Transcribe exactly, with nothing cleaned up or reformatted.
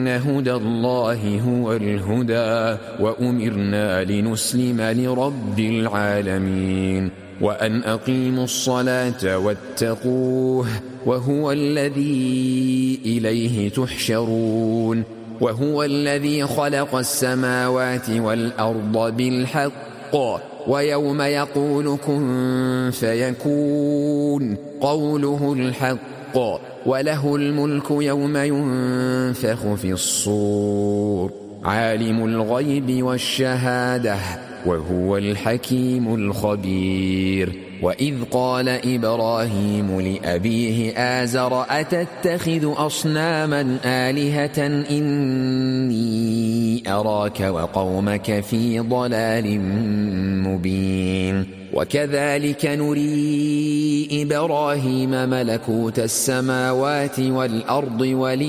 هدى الله هو الهدى وأمرنا لنسلم لرب العالمين وأن أقيموا الصلاة واتقوه وهو الذي إليه تحشرون وهو الذي خلق السماوات والأرض بالحق ويوم يقول كن فيكون قوله الحق وله الملك يوم ينفخ في الصور عالم الغيب والشهادة وهو الحكيم الخبير وإذ قال إبراهيم لأبيه آزر أتتخذ أصناما آلهة إني أراك وقومك في ضلال مبين وكذلك نري إبراهيم ملكوت السماوات والأرض ولي